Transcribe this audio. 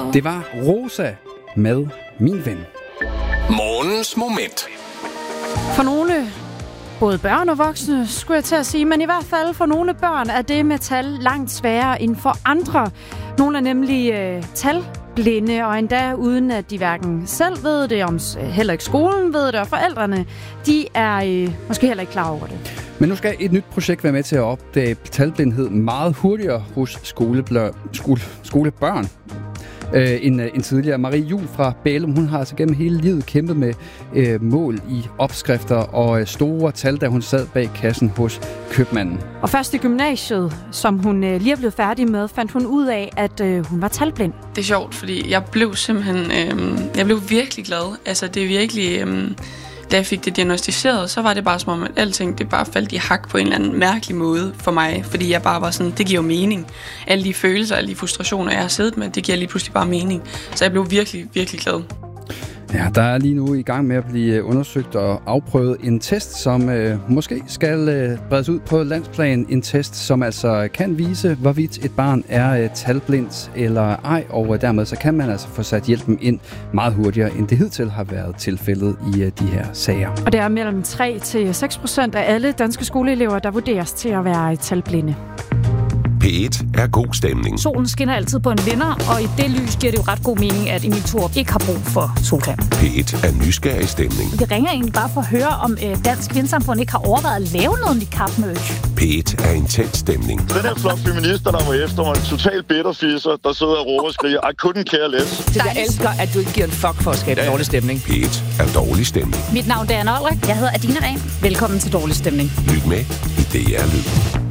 Det var Rosa med Min Ven. Morgens moment. For nogle, både børn og voksne, skulle jeg til at sige, men i hvert fald for nogle børn er det med tal langt sværere end for andre. Nogle er nemlig talblinde, og endda uden at de hverken selv ved det, om heller ikke skolen ved det, og forældrene, de er måske heller ikke klar over det. Men nu skal et nyt projekt være med til at opdage talblindhed meget hurtigere hos skolebørn. En tidligere. Marie Juhl fra Bælum, hun har altså gennem hele livet kæmpet med mål i opskrifter og store tal, da hun sad bag kassen hos købmanden. Og først i gymnasiet, som hun lige er blevet færdig med, fandt hun ud af, at hun var talblind. Det er sjovt, fordi jeg blev simpelthen jeg blev virkelig glad. Altså det er virkelig da jeg fik det diagnosticeret, så var det bare som om, at alting det bare faldt i hak på en eller anden mærkelig måde for mig. Fordi jeg bare var sådan, det giver jo mening. Alle de følelser, alle de frustrationer, jeg har siddet med, det giver lige pludselig bare mening. Så jeg blev virkelig, virkelig glad. Ja, der er lige nu i gang med at blive undersøgt og afprøvet en test, som måske skal bredes ud på landsplan. En test, som altså kan vise, hvorvidt et barn er talblindt eller ej, og dermed så kan man altså få sat hjælpen ind meget hurtigere, end det hidtil har været tilfældet i de her sager. Og det er mellem 3-6% af alle danske skoleelever, der vurderes til at være talblinde. P1 er god stemning. Solen skinner altid på en vinder, og i det lys giver det jo ret god mening, at Emil Thorup ikke har brug for solcreme. P1 er nysgerrig stemning. Vi ringer egentlig bare for at høre, om Dansk Vindsamfund ikke har overvejet at lave noget niqab-merch. P1 er intens stemning. Den her flok feminister, der var efter mig, en total bitterfisser, der sidder og råber og skriger, I couldn't care less. Jeg elsker, at du ikke giver en fuck for at skabe dårlig stemning. P1 er dårlig stemning. Mit navn er Anna Olrik. Jeg hedder Adina Dahm. Velkommen til Dårlig Stemning. Lyt med i DR Lyd.